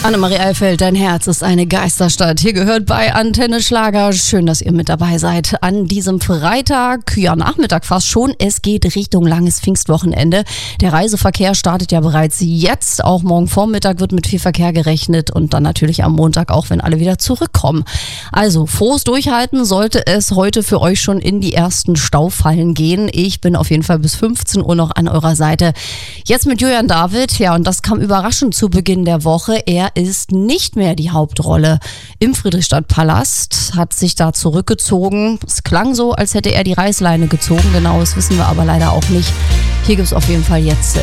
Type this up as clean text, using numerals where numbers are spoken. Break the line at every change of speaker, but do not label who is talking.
Annemarie Eifeld, dein Herz ist eine Geisterstadt. Hier gehört bei Antenne Schlager. Schön, dass ihr mit dabei seid an diesem Freitag. Ja, Nachmittag fast schon. Es geht Richtung langes Pfingstwochenende. Der Reiseverkehr startet ja bereits jetzt. Auch morgen Vormittag wird mit viel Verkehr gerechnet und dann natürlich am Montag auch, wenn alle wieder zurückkommen. Also, frohes Durchhalten sollte es heute für euch schon in die ersten Staufallen gehen. Ich bin auf jeden Fall bis 15 Uhr noch an eurer Seite. Jetzt mit Julian David. Ja, und das kam überraschend zu Beginn der Woche. Er ist nicht mehr die Hauptrolle im Friedrichstadtpalast, hat sich da zurückgezogen. Es klang so, als hätte er die Reißleine gezogen. Genau, das wissen wir aber leider auch nicht. Hier gibt es auf jeden Fall jetzt